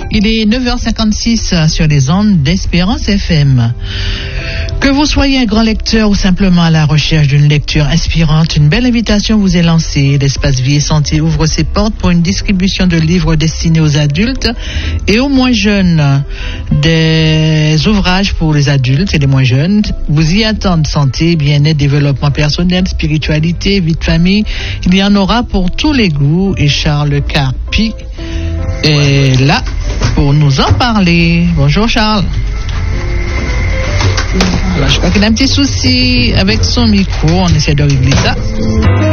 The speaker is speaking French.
Il est 9h56 sur les ondes d'Espérance FM. Que vous soyez un grand lecteur ou simplement à la recherche d'une lecture inspirante, une belle invitation vous est lancée. L'Espace Vie et Santé ouvre ses portes pour une distribution de livres destinés aux adultes et aux moins jeunes. Des ouvrages pour les adultes et les moins jeunes vous y attendent: santé, bien-être, développement personnel, spiritualité, vie de famille. Il y en aura pour tous les goûts et Charles Carpi est là pour nous en parler. Bonjour Charles. Alors, je crois qu'il a un petit souci avec son micro, on essaie de régler ça.